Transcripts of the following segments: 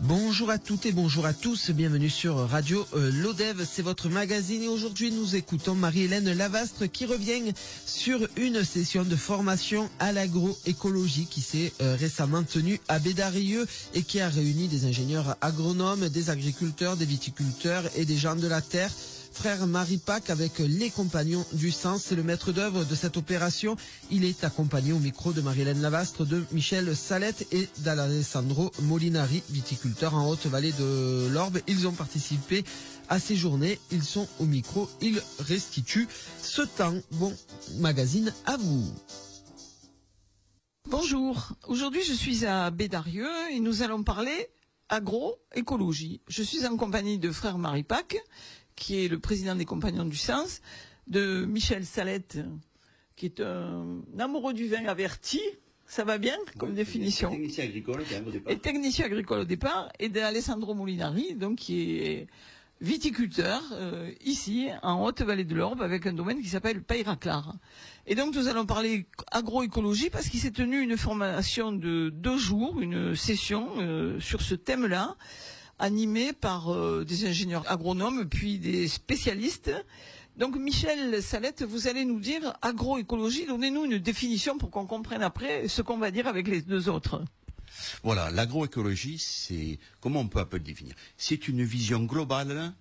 Bonjour à toutes et bonjour à tous, bienvenue sur Radio Lodève, c'est votre magazine et aujourd'hui nous écoutons Marie-Hélène Lavastre qui revient sur une session de formation à l'agroécologie qui s'est récemment tenue à Bédarieux et qui a réuni des ingénieurs agronomes, des agriculteurs, des viticulteurs et des gens de la terre. Frère Maripac avec les Compagnons du Sens, c'est le maître d'œuvre de cette opération. Il est accompagné au micro de Marie-Hélène Lavastre, de Michel Salette et d'Alessandro Molinari, viticulteur en Haute-Vallée de l'Orbe. Ils ont participé à ces journées, ils sont au micro, ils restituent ce temps. Bon magazine à vous. Bonjour, aujourd'hui je suis à Bédarieux et nous allons parler agroécologie. Je suis en compagnie de Frère Maripac, qui est le président des Compagnons du Sens, de Michel Salette, qui est un amoureux du vin averti, ça va bien comme définition. Technicien agricole quand même au départ. Et technicien agricole au départ, et d'Alessandro Molinari, donc qui est viticulteur ici en Haute-Vallée de l'Orbe avec un domaine qui s'appelle Peyraclar. Et donc nous allons parler agroécologie parce qu'il s'est tenu une formation de 2 jours, une session sur ce thème-là, animé par des ingénieurs agronomes puis des spécialistes. Donc Michel Salette, vous allez nous dire agroécologie, donnez-nous une définition pour qu'on comprenne après ce qu'on va dire avec les 2 autres. Voilà, l'agroécologie, c'est, comment on peut un peu le définir? C'est une vision globale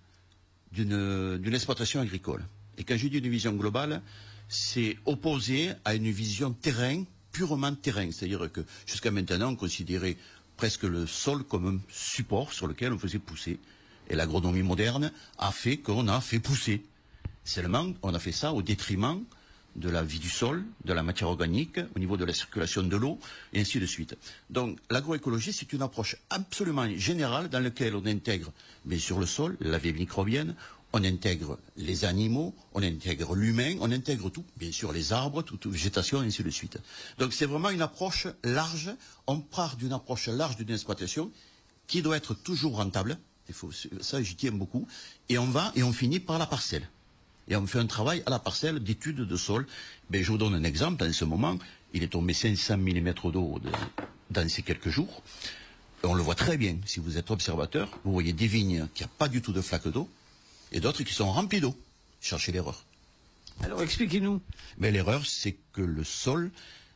d'une exploitation agricole. Et quand je dis une vision globale, c'est opposé à une vision terrain, purement terrain. C'est-à-dire que jusqu'à maintenant, on considérait presque le sol comme un support sur lequel on faisait pousser. Et l'agronomie moderne a fait qu'on a fait pousser. Seulement, on a fait ça au détriment de la vie du sol, de la matière organique, au niveau de la circulation de l'eau, et ainsi de suite. Donc, l'agroécologie, c'est une approche absolument générale dans laquelle on intègre, bien sûr, le sol, la vie microbienne, on intègre les animaux, on intègre l'humain, on intègre tout, bien sûr, les arbres, toute végétation, et ainsi de suite. Donc, c'est vraiment une approche large. On part d'une approche large d'une exploitation qui doit être toujours rentable. Ça, j'y tiens beaucoup. Et on finit par la parcelle. Et on fait un travail à la parcelle d'études de sol. Ben, je vous donne un exemple. En ce moment, il est tombé 500 mm d'eau dans ces quelques jours. On le voit très bien. Si vous êtes observateur, vous voyez des vignes qui n'ont pas du tout de flaques d'eau et d'autres qui sont remplies d'eau. Cherchez l'erreur. Alors expliquez-nous. Mais l'erreur, c'est que le sol,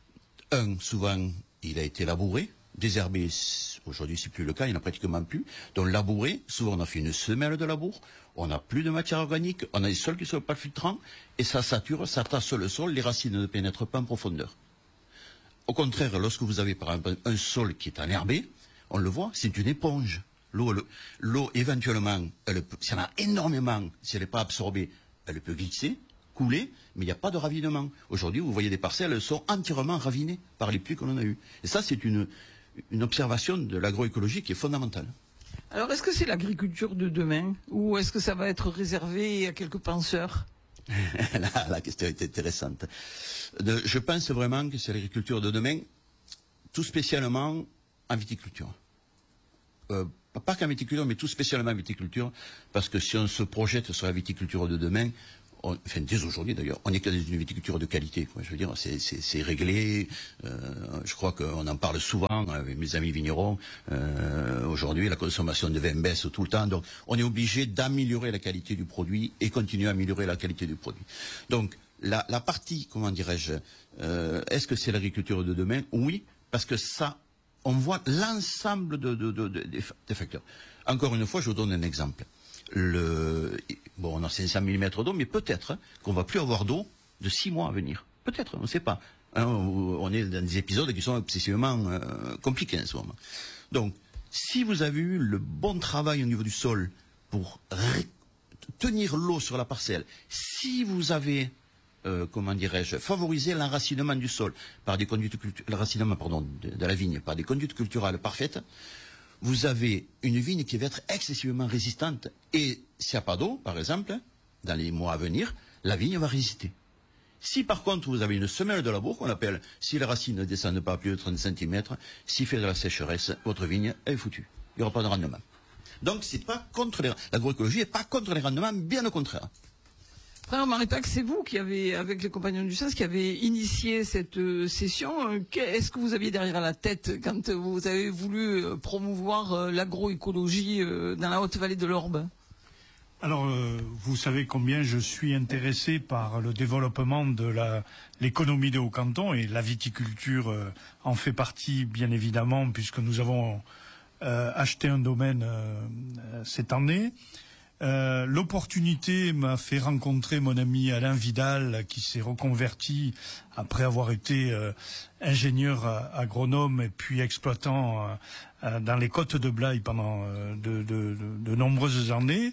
souvent, il a été labouré. Désherbé, aujourd'hui c'est plus le cas, il n'y en a pratiquement plus. Donc labouré, souvent on a fait une semelle de labour, on n'a plus de matière organique, on a des sols qui ne sont pas filtrants, et ça sature, ça tasse le sol, les racines ne pénètrent pas en profondeur. Au contraire, lorsque vous avez par exemple un sol qui est enherbé, on le voit, c'est une éponge. L'eau éventuellement, s'il y en a énormément, si elle n'est pas absorbée, elle peut glisser, couler, mais il n'y a pas de ravinement. Aujourd'hui, vous voyez des parcelles, elles sont entièrement ravinées par les pluies que l'on a eues. Et ça, c'est une observation de l'agroécologie qui est fondamentale. Alors, est-ce que c'est l'agriculture de demain ou est-ce que ça va être réservé à quelques penseurs? La question est intéressante. Je pense vraiment que c'est l'agriculture de demain, tout spécialement en viticulture. Pas qu'en viticulture, mais tout spécialement en viticulture, parce que si on se projette sur la viticulture de demain, enfin dès aujourd'hui d'ailleurs, on n'est que dans une viticulture de qualité, quoi. Je veux dire, c'est réglé. Je crois qu'on en parle souvent avec mes amis vignerons. Aujourd'hui, la consommation de vin baisse tout le temps, donc on est obligé d'améliorer la qualité du produit et continuer à améliorer la qualité du produit. Donc la partie, comment dirais-je, est-ce que c'est l'agriculture de demain? Oui, parce que ça, on voit l'ensemble des facteurs. Encore une fois, je vous donne un exemple. On a 500 mm d'eau, mais peut-être qu'on va plus avoir d'eau de 6 mois à venir. Peut-être, on ne sait pas. On est dans des épisodes qui sont excessivement compliqués en ce moment. Donc, si vous avez eu le bon travail au niveau du sol pour tenir l'eau sur la parcelle, si vous avez favorisé l'enracinement du sol par des conduites de la vigne par des conduites culturales parfaites, vous avez une vigne qui va être excessivement résistante. Et s'il n'y a pas d'eau, par exemple, dans les mois à venir, la vigne va résister. Si par contre vous avez une semelle de labour, qu'on appelle, si les racines ne descendent pas à plus de 30 cm, s'il fait de la sécheresse, votre vigne est foutue. Il n'y aura pas de rendement. Donc c'est pas contre l'agroécologie n'est pas contre les rendements, bien au contraire. Frère Maripac, c'est vous qui avez, avec les Compagnons du Sens, qui avez initié cette session. Est-ce que vous aviez derrière la tête quand vous avez voulu promouvoir l'agroécologie dans la Haute-Vallée de l'Orbe? Alors, vous savez combien je suis intéressé par le développement de l'économie des Hauts-Cantons, et la viticulture en fait partie, bien évidemment, puisque nous avons acheté un domaine cette année. L'opportunité m'a fait rencontrer mon ami Alain Vidal, qui s'est reconverti après avoir été ingénieur agronome et puis exploitant dans les Côtes de Blaye pendant de nombreuses années.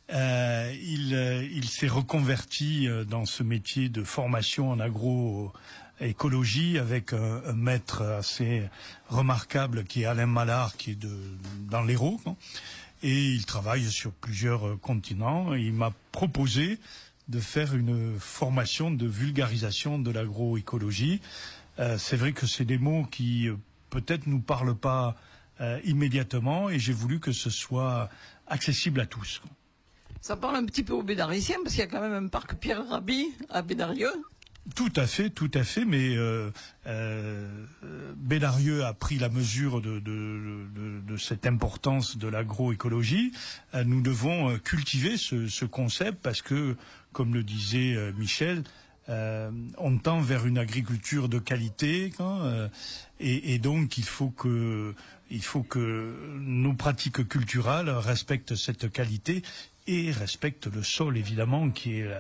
Il s'est reconverti dans ce métier de formation en agroécologie avec un maître assez remarquable qui est Alain Mallard, qui est dans l'Hérault, hein. Et il travaille sur plusieurs continents. Et il m'a proposé de faire une formation de vulgarisation de l'agroécologie. C'est vrai que c'est des mots qui peut-être nous parlent pas immédiatement, et j'ai voulu que ce soit accessible à tous. Ça parle un petit peu aux Bédariciens, parce qu'il y a quand même un parc Pierre Rabhi à Bédarieux. Tout à fait, mais Bédarieux a pris la mesure de cette importance de l'agroécologie. Nous devons cultiver ce concept parce que, comme le disait Michel, on tend vers une agriculture de qualité, et donc il faut que nos pratiques culturelles respectent cette qualité et respectent le sol, évidemment, qui est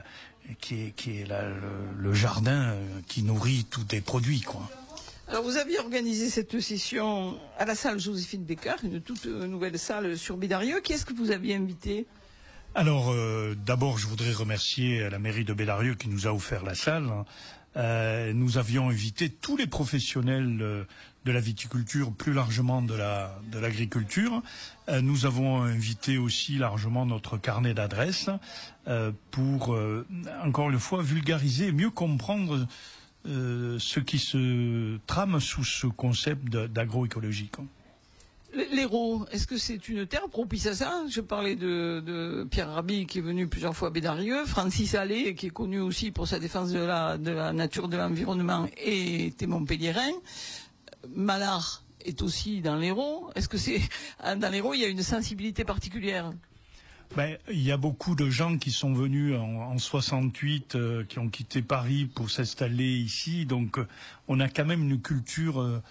le jardin qui nourrit tous les produits, quoi. Alors vous aviez organisé cette session à la salle Joséphine Becker, une toute nouvelle salle sur Bédarieux. Qui est-ce que vous aviez invité? Alors d'abord, je voudrais remercier la mairie de Bédarieux qui nous a offert la salle. Nous avions invité tous les professionnels de la viticulture, plus largement de l'agriculture. Nous avons invité aussi largement notre carnet d'adresses pour, encore une fois, vulgariser et mieux comprendre ce qui se trame sous ce concept d'agroécologie. L'Hérault, est-ce que c'est une terre propice à ça? Je parlais de Pierre Rabhi qui est venu plusieurs fois à Bédarieux, Francis Allais qui est connu aussi pour sa défense de la nature, de l'environnement, et était montpelliérain. Mallard est aussi dans l'Hérault. Est-ce que dans l'Hérault il y a une sensibilité particulière? Il y a beaucoup de gens qui sont venus en 68, qui ont quitté Paris pour s'installer ici. Donc, on a quand même une culture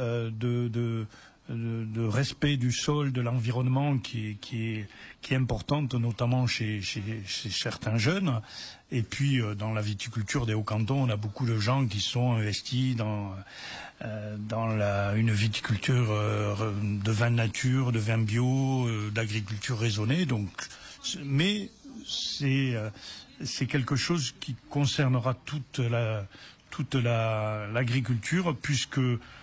de respect du sol, de l'environnement qui est importante, notamment chez certains jeunes. Et puis dans la viticulture des Hauts-Cantons, on a beaucoup de gens qui sont investis dans une viticulture de vin nature, de vin bio, d'agriculture raisonnée. Donc, mais c'est quelque chose qui concernera toute l'agriculture, puisque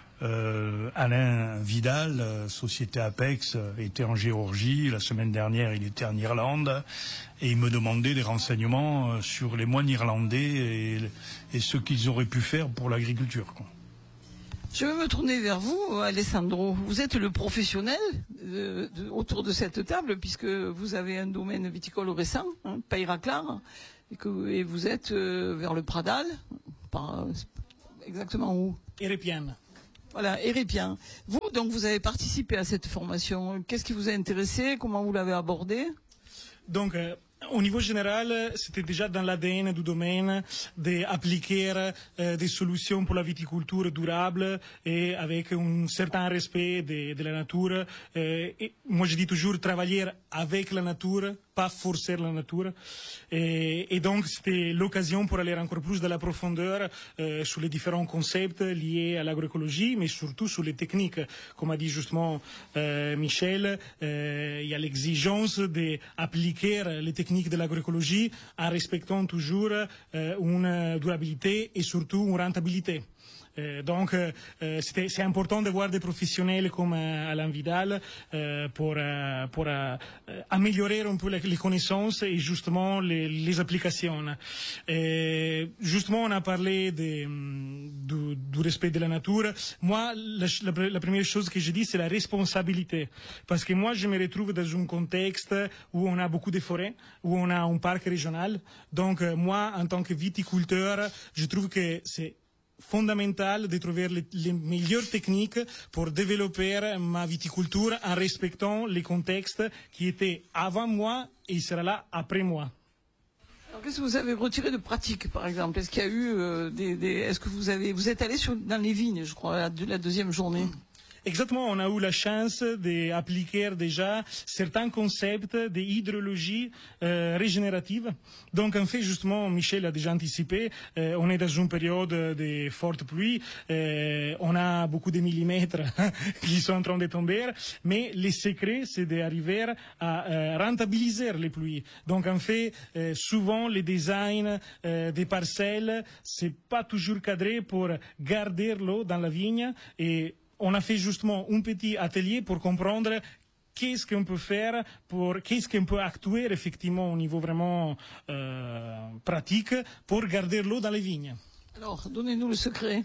Alain Vidal, société Apex, était en Géorgie. La semaine dernière, il était en Irlande et il me demandait des renseignements sur les moines irlandais et ce qu'ils auraient pu faire pour l'agriculture, quoi. Je vais me tourner vers vous, Alessandro. Vous êtes le professionnel autour de cette table, puisque vous avez un domaine viticole récent, Peyrac-Clar, et vous êtes vers le Pradal, exactement où? Hérépiane. Voilà, Hérépien. Vous, donc, vous avez participé à cette formation. Qu'est-ce qui vous a intéressé? Comment vous l'avez abordé? Donc, au niveau général, c'était déjà dans l'ADN du domaine d'appliquer des solutions pour la viticulture durable et avec un certain respect de la nature. Et moi, je dis toujours travailler avec la nature, pas forcer la nature. Et donc, c'était l'occasion pour aller encore plus dans la profondeur sur les différents concepts liés à l'agroécologie, mais surtout sur les techniques. Comme a dit justement Michel, il y a l'exigence d'appliquer les techniques de l'agroécologie en respectant toujours une durabilité et surtout une rentabilité. C'est important d'avoir des professionnels comme Alain Vidal pour améliorer un peu les connaissances et justement les applications. Justement, on a parlé du respect de la nature. Moi, la première chose que je dis, c'est la responsabilité. Parce que moi, je me retrouve dans un contexte où on a beaucoup de forêts, où on a un parc régional. Donc, moi, en tant que viticulteur, je trouve que c'est fondamental de trouver les meilleures techniques pour développer ma viticulture en respectant les contextes qui étaient avant moi et il sera là après moi. Alors, qu'est-ce que vous avez retiré de pratique, par exemple? Est-ce qu'il y a eu est-ce que vous êtes allé dans les vignes, je crois, la deuxième journée? Exactement, on a eu la chance d'appliquer déjà certains concepts d'hydrologie régénérative. Donc en fait, justement, Michel a déjà anticipé, on est dans une période de fortes pluies, on a beaucoup de millimètres qui sont en train de tomber, mais le secret, c'est d'arriver à rentabiliser les pluies. Donc en fait, souvent, les designs des parcelles, c'est pas toujours cadré pour garder l'eau dans la vigne et on a fait justement un petit atelier pour comprendre qu'est-ce qu'on peut faire, qu'est-ce qu'on peut actuer effectivement au niveau vraiment pratique pour garder l'eau dans les vignes. Alors, donnez-nous le secret.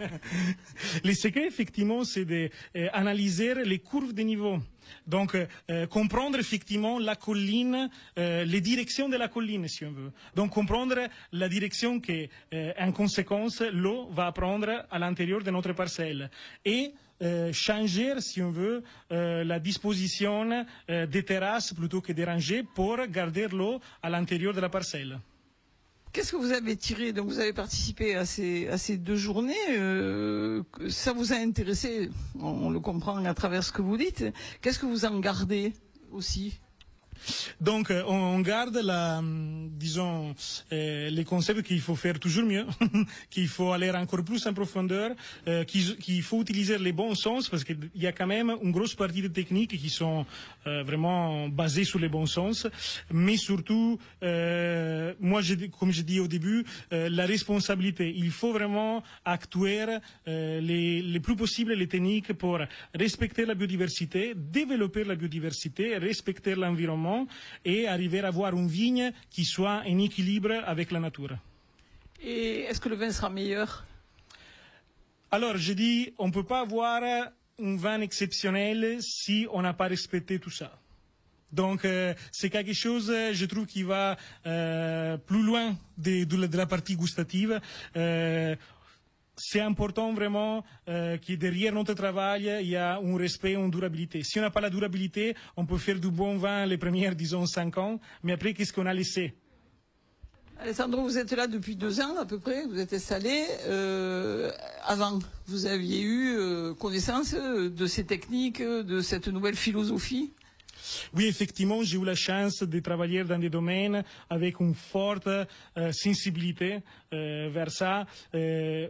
Le secret, effectivement, c'est d'analyser les courbes de niveau. Donc, comprendre effectivement la colline, les directions de la colline, si on veut. Donc, comprendre la direction que, en conséquence, l'eau va prendre à l'intérieur de notre parcelle. Et changer, si on veut, la disposition des terrasses plutôt que des rangées pour garder l'eau à l'intérieur de la parcelle. Qu'est-ce que vous avez tiré? Donc vous avez participé à ces 2 journées. Ça vous a intéressé? On le comprend à travers ce que vous dites. Qu'est-ce que vous en gardez aussi? Donc, on garde les concepts qu'il faut faire toujours mieux, qu'il faut aller encore plus en profondeur, qu'il faut utiliser les bons sens parce qu'il y a quand même une grosse partie de techniques qui sont vraiment basées sur les bons sens, mais surtout, moi, comme je dis au début, la responsabilité. Il faut vraiment actuer les plus possible les techniques pour respecter la biodiversité, développer la biodiversité, respecter l'environnement et arriver à avoir une vigne qui soit en équilibre avec la nature. Et est-ce que le vin sera meilleur? Alors, je dis, on ne peut pas avoir un vin exceptionnel si on n'a pas respecté tout ça. Donc, c'est quelque chose, je trouve, qui va plus loin de la partie gustative. C'est important vraiment que derrière notre travail, il y a un respect, une durabilité. Si on n'a pas la durabilité, on peut faire du bon vin les premières, disons, 5 ans, mais après, qu'est-ce qu'on a laissé? Alessandro, vous êtes là depuis 2 ans à peu près, vous êtes installé. Avant, vous aviez eu connaissance de ces techniques, de cette nouvelle philosophie? Oui, effectivement, j'ai eu la chance de travailler dans des domaines avec une forte sensibilité vers ça. J'ai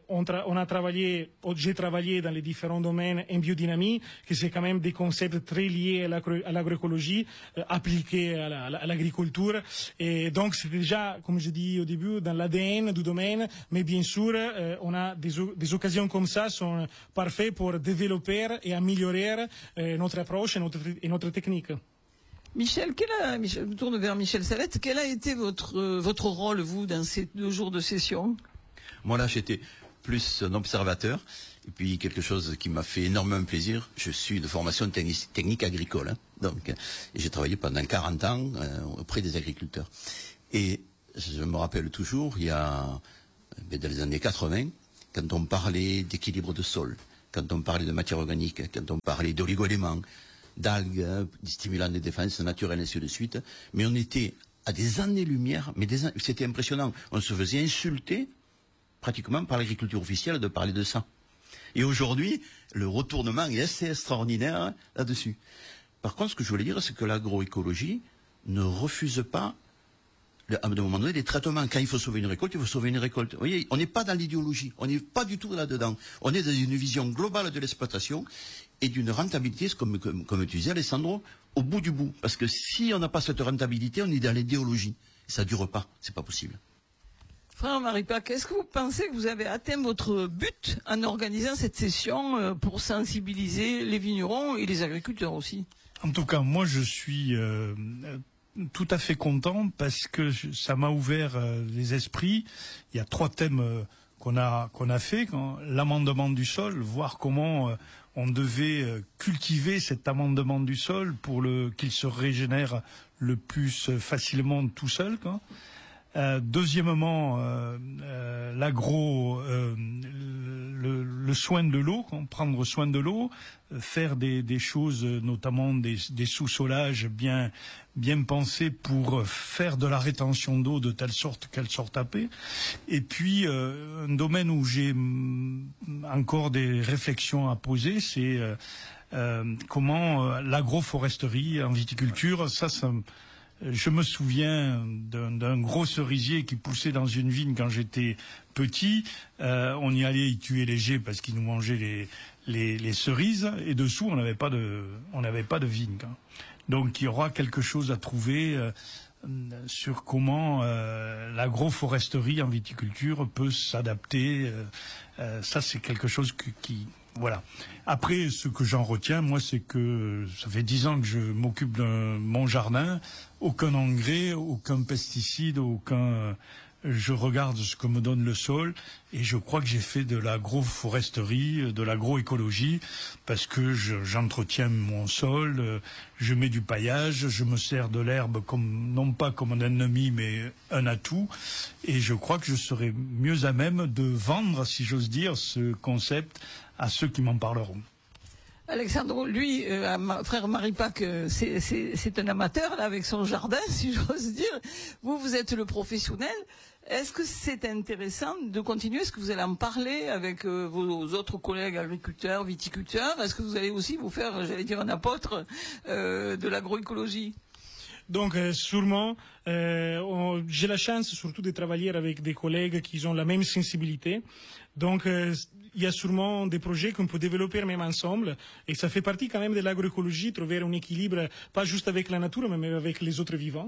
travaillé dans les différents domaines en biodynamie, que c'est quand même des concepts très liés à l'agroécologie, appliqués à l'agriculture. Et donc, c'est déjà, comme je dis au début, dans l'ADN du domaine. Mais bien sûr, on a des occasions comme ça sont parfaites pour développer et améliorer notre approche et notre technique. Michel, je me tourne vers Michel Salette. Quel a été votre rôle, vous, dans ces 2 jours de session? Moi, là, j'étais plus un observateur. Et puis, quelque chose qui m'a fait énormément plaisir. Je suis de formation technique agricole. Hein. Donc, j'ai travaillé pendant 40 ans auprès des agriculteurs. Et je me rappelle toujours, il y a, dans les années 80, quand on parlait d'équilibre de sol, quand on parlait de matière organique, quand on parlait d'oligo-éléments, d'algues, stimulants de défense naturelle, ainsi de suite. Mais on était à des années-lumière, mais c'était impressionnant. On se faisait insulter, pratiquement, par l'agriculture officielle de parler de ça. Et aujourd'hui, le retournement est assez extraordinaire là-dessus. Par contre, ce que je voulais dire, c'est que l'agroécologie ne refuse pas, à un moment donné, des traitements. Quand il faut sauver une récolte, il faut sauver une récolte. Vous voyez, on n'est pas dans l'idéologie. On n'est pas du tout là-dedans. On est dans une vision globale de l'exploitation et d'une rentabilité, comme tu disais, Alessandro, au bout du bout. Parce que si on n'a pas cette rentabilité, on est dans l'idéologie. Ça ne dure pas. C'est pas possible. Frère Maripac, est-ce que vous pensez que vous avez atteint votre but en organisant cette session pour sensibiliser les vignerons et les agriculteurs aussi? En tout cas, moi, je suis tout à fait content parce que ça m'a ouvert les esprits. Il y a 3 thèmes qu'on a fait. L'amendement du sol, voir comment on devait cultiver cet amendement du sol pour qu'il se régénère le plus facilement tout seul, quoi. Deuxièmement, le soin de l'eau, prendre soin de l'eau, faire des choses, notamment des sous-solages bien pensés pour faire de la rétention d'eau de telle sorte qu'elle sorte à paix. Et puis, un domaine où j'ai encore des réflexions à poser, c'est comment l'agroforesterie en viticulture, je me souviens d'un gros cerisier qui poussait dans une vigne quand j'étais petit. On y allait y tuer les geais parce qu'ils nous mangeaient les cerises, et dessous on n'avait pas de vigne, quoi. Donc il y aura quelque chose à trouver sur comment l'agroforesterie en viticulture peut s'adapter. Ça, c'est quelque chose qui voilà. Après, ce que j'en retiens, moi, c'est que ça fait 10 ans que je m'occupe de mon jardin. Aucun engrais, aucun pesticide, je regarde ce que me donne le sol, et je crois que j'ai fait de l'agroforesterie, de l'agroécologie, parce que j'entretiens mon sol, je mets du paillage, je me sers de l'herbe non pas comme un ennemi, mais un atout, et je crois que je serai mieux à même de vendre, si j'ose dire, ce concept à ceux qui m'en parleront. Alexandre, lui, frère Maripac, c'est un amateur là avec son jardin, si j'ose dire. Vous êtes le professionnel. Est-ce que c'est intéressant de continuer? Est-ce que vous allez en parler avec vos autres collègues agriculteurs, viticulteurs? Est-ce que vous allez aussi vous faire, j'allais dire, un apôtre de l'agroécologie? Donc sûrement, j'ai la chance surtout de travailler avec des collègues qui ont la même sensibilité. Donc il y a sûrement des projets qu'on peut développer même ensemble, et ça fait partie quand même de l'agroécologie, trouver un équilibre, pas juste avec la nature, mais même avec les autres vivants.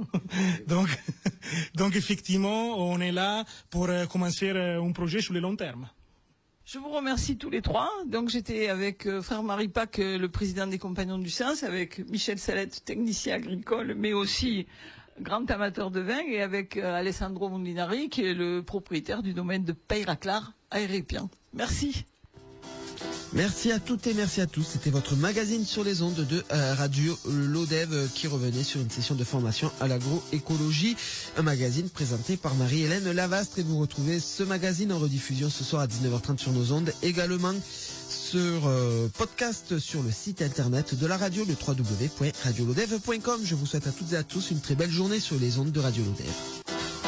donc effectivement, on est là pour commencer un projet sur le long terme. Je vous remercie tous les 3. Donc j'étais avec frère Maripac, le président des Compagnons du Sens, avec Michel Salette, technicien agricole, mais aussi grand amateur de vin, et avec Alessandro Molinari, qui est le propriétaire du domaine de Peyraclar à Hérépian. Merci. Merci à toutes et merci à tous. C'était votre magazine sur les ondes de Radio Lodev qui revenait sur une session de formation à l'agroécologie. Un magazine présenté par Marie-Hélène Lavastre, et vous retrouvez ce magazine en rediffusion ce soir à 19h30 sur nos ondes. Également sur podcast sur le site internet de la radio, le www.radiolodev.com. Je vous souhaite à toutes et à tous une très belle journée sur les ondes de Radio Lodev.